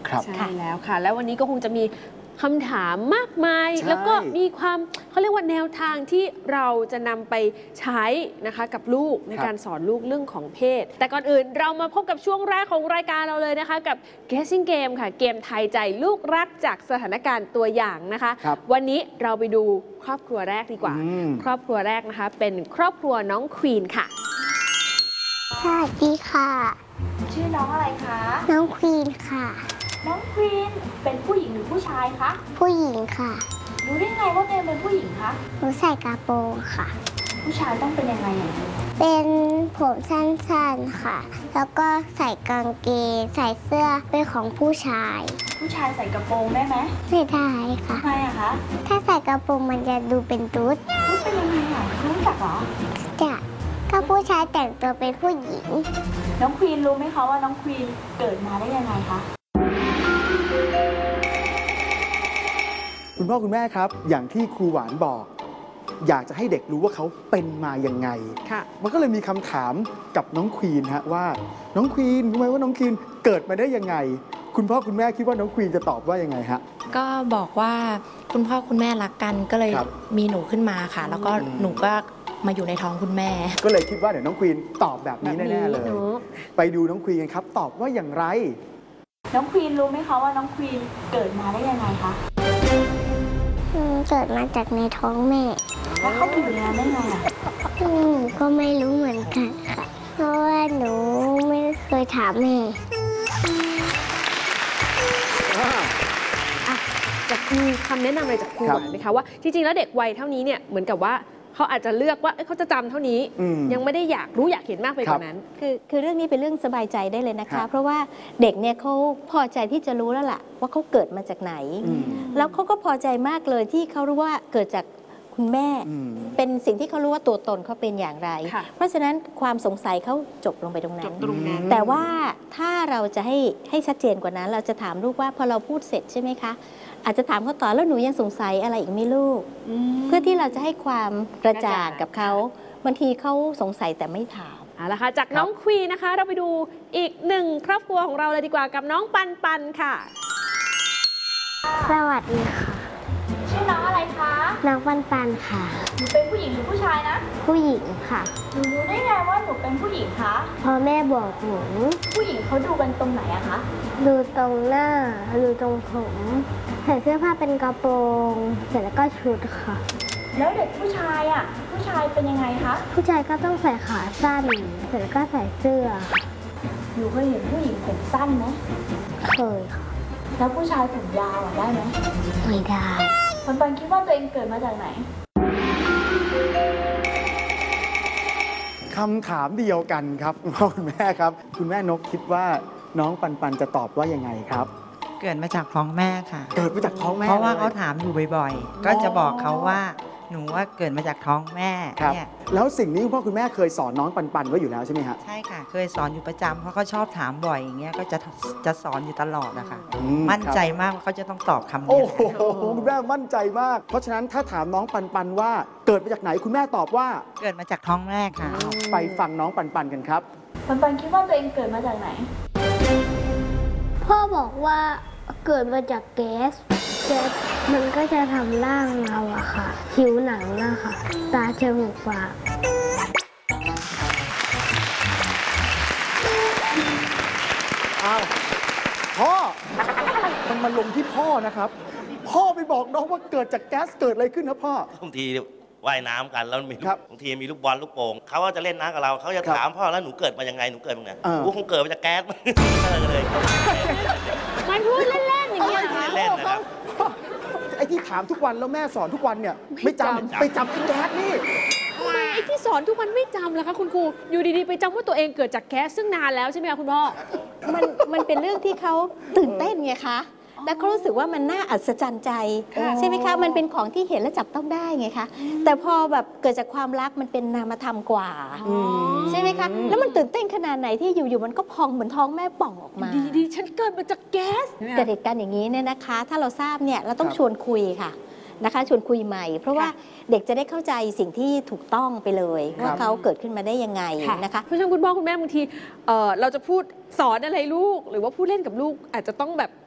ครับใช่แล้วค่ะแล้ววันนี้ก็คงจะมีคำถามมากมายแล้วก็มีความเขาเรียกว่าแนวทางที่เราจะนำไปใช้นะคะกับลูกในการสอนลูกเรื่องของเพศแต่ก่อนอื่นเรามาพบกับช่วงแรกของรายการเราเลยนะคะกับ Guessing Game ค่ะเกมทายใจลูกรักจากสถานการณ์ตัวอย่างนะคะวันนี้เราไปดูครอบครัวแรกดีกว่าครอบครัวแรกนะคะเป็นครอบครัวน้องควีนค่ะสวัสดีค่ะชื่อน้องอะไรคะน้องควีนค่ะน้องควีนเป็นผู้หญิงหรือผู้ชายคะผู้หญิงค่ะรู้ได้ไงว่าตัวเองเป็นผู้หญิงคะหนูใส่กระโปรงค่ะผู้ชายต้องเป็นยังไงอ่ะเป็นผมสั้นๆค่ะแล้วก็ใส่กางเกงใส่เสื้อเป็นของผู้ชายผู้ชายใส่กระโปรงได้ไหมไม่ได้ค่ะทำไมอะคะถ้าใส่กระโปรงมันจะดูเป็นตุ๊ดเป็นยังไงอ่ะรู้จักเหรอจะก็ผู้ชายแต่งตัวเป็นผู้หญิงน้องควีนรู้ไหมคะว่าน้องควีนเกิดมาได้ยังไงคะคุณพ่อคุณแม่ครับอย่างที่ครูหวานบอกอยากจะให้เด็กรู้ว่าเขาเป็นมายังไงมันก็เลยมีคำถามกับน้องควีนฮะว่าน้องควีนรู้ไหมว่าน้องควีนเกิดมาได้ยังไงคุณพ่อคุณแม่คิดว่าน้องควีนจะตอบว่ายังไงฮะก็บอกว่าคุณพ่อคุณแม่รักกันก็เลยมีหนูขึ้นมาค่ะแล้วก็หนูก็มาอยู่ในท้องคุณแม่ก็เลยคิดว่าเดี๋ยวน้องควีนตอบแบบนี้แน่ๆเลยไปดูน้องควีนกันครับตอบว่าอย่างไรน้องควีนรู้ไหมคะว่าน้องควีนเกิดมาได้ยังไงคะเกิดมาจากในท้องแม่แล้วเขาอยู่นานได้ไงอ่ะก็ไม่รู้เหมือนกันค่ะเพราะว่าหนูไม่เคยถามแม่จะมีคำแนะนำอะไรจากครูหวานไหมคะว่าจริงๆแล้วเด็กวัยเท่านี้เนี่ยเหมือนกับว่าเขาอาจจะเลือกว่าเขาจะจำเท่านี้ยังไม่ได้อยากรู้อยากเห็นมากไปกว่านั้นคือเรื่องนี้เป็นเรื่องสบายใจได้เลยนะคะเพราะว่าเด็กเนี่ยเขาพอใจที่จะรู้แล้วล่ะว่าเขาเกิดมาจากไหนแล้วเขาก็พอใจมากเลยที่เขารู้ว่าเกิดจากคุณแม่เป็นสิ่งที่เขารู้ว่าตัวตนเขาเป็นอย่างไรเพราะฉะนั้นความสงสัยเขาจบลงไปตรงนั้นแต่ว่าถ้าเราจะให้ชัดเจนกว่านั้นเราจะถามลูกว่าพอเราพูดเสร็จใช่ไหมคะอาจจะถามเขาต่อแล้วหนูยังสงสัยอะไรอีกไหมลูกเพื่อที่เราจะให้ความกระจ่างกับเขาบางทีเขาสงสัยแต่ไม่ถามเอาละค่ะจากน้องควีนะคะเราไปดูอีกหนึ่งครอบครัวของเราเลยดีกว่ากับน้องปันปันค่ะสวัสดีค่ะชื่อน้องอะไรคะน้องปันปันค่ะหนูเป็นผู้หญิงหรือผู้ชายนะผู้หญิงค่ะหนูรู้ได้ไงว่าหนูเป็นผู้หญิงคะพอแม่บอกหนูผู้หญิงเขาดูกันตรงไหนอะคะดูตรงหน้าดูตรงผมใส่เสื้อผ้าเป็นกระโปรงเสร็จแล้วก็ชุดค่ะแล้วเด็กผู้ชายอะผู้ชายเป็นยังไงคะผู้ชายก็ต้องใส่ขาสั้นเสร็จแล้วก็ใส่เสื้อหนูเคยเห็นผู้หญิงผมสั้นไหมเคยค่ะแล้วผู้ชายผมยาวอะได้ไหมไม่ได้ปันคิดว่าตัวเองเกิดมาจากไหนคำถามเดียวกันครับคุณพ่อคุณแม่ครับคุณแม่นกคิดว่าน้องปันปันจะตอบว่ายังไงครับเกิดมาจากท้องแม่ค่ะเกิดมาจากท้องแม่เพราะว่าเขาถามอยู่บ่อยๆก็จะบอกเขาว่าหนูว่าเกิดมาจากท้องแม่เนี่ยแล้วสิ่งนี้คุณพ่อคุณแม่เคยสอนน้องปันปันไว้อยู่แล้วใช่ไหมฮะใช่ค่ะเคยสอนอยู่ประจำเพราะเขาชอบถามบ่อยอย่างเงี้ยก็จะสอนอยู่ตลอดนะคะมั่นใจมากว่าเขาจะต้องตอบคำนี้โอ้โหคุณแม่มั่นใจมากเพราะฉะนั้นถ้าถามน้องปันปันว่าเกิดมาจากไหนคุณแม่ตอบว่าเกิดมาจากท้องแม่ค่ะไปฟังน้องปันปันกันครับปันคิดว่าตัวเองเกิดมาจากไหนพ่อบอกว่าเกิดมาจากแก๊สมันก็จะทำร่างเราอะค่ะผิวหนังอะค่ะตาจมูกปากอ้าวพ่อมันมาลงที่พ่อนะครับพ่อไปบอกน้องว่าเกิดจากแก๊สเกิดอะไรขึ้นนะพ่อบางทีว่ายน้ำกันแล้วมีบางทีมีลูกบอลลูกโป่งเขาก็จะเล่นน้ำกับเราเขาจะถามพ่อแล้วหนูเกิดมายังไงหนูเกิดมาไงกูคงเกิดมาจากแก๊สเลยมันพูดเล่นๆอย่างนี้เล่นนะครับไอ้ที่ถามทุกวันแล้วแม่สอนทุกวันเนี่ยไม่จำไปจำไอ้แก๊สนี่ทำไมไอ้ที่สอนทุกวันไม่จำล่ะคะคุณครูอยู่ดีๆไปจำว่าตัวเองเกิดจากแก๊สซึ่งนานแล้วใช่ไหมคะคุณพ่อมันเป็นเรื่องที่เขาตื่นเต้นไงคะและเขารู้สึกว่ามันน่าอัศจรรย์ใจใช่ไหมคะมันเป็นของที่เห็นและจับต้องได้ไงคะแต่พอแบบเกิดจากความรักมันเป็นนามธรรมกว่าใช่ไหมคะแล้วมันตื่นเต้นขนาดไหนที่อยู่ๆมันก็พองเหมือนท้องแม่ป่องออกมาดีๆฉันเกิดมาจากแก๊สเกิดเหตุการณ์อย่างนี้เนี่ยนะคะถ้าเราทราบเนี่ยเราต้องชวนคุยค่ะนะคะชวนคุยใหม่เพราะว่าเด็กจะได้เข้าใจสิ่งที่ถูกต้องไปเลยว่าเขาเกิดขึ้นมาได้ยังไงนะคะเพราะฉะนั้นคุณพ่อคุณแม่บางทีเราจะพูดสอนอะไรลูกหรือว่าพูดเล่นกับลูกอาจจะต้องแบบ